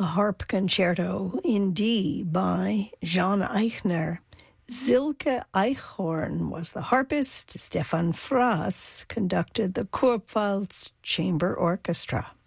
a harp concerto in D by Jean Eichner. Silke Eichhorn was the harpist. Stefan Frass conducted the Kurpfalz Chamber Orchestra.